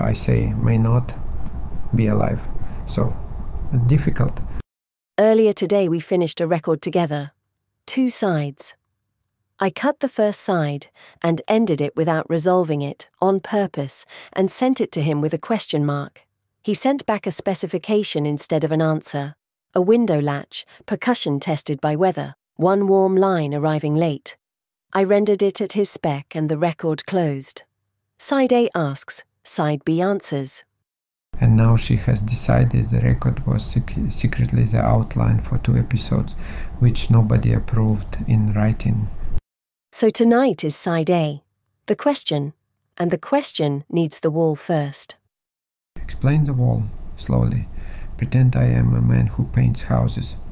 I say may not be alive. So, difficult. Earlier today we finished a record together. 2 sides. I cut the first side and ended it without resolving it, on purpose, and sent it to him with a question mark. He sent back a specification instead of an answer. A window latch, percussion tested by weather, 1 warm line arriving late. I rendered it at his spec and the record closed. Side A asks, side B answers. And now she has decided the record was secretly the outline for 2 episodes, which nobody approved in writing. So tonight is side A, the question, and the question needs the wall first. Explain the wall, slowly. Pretend I am a man who paints houses.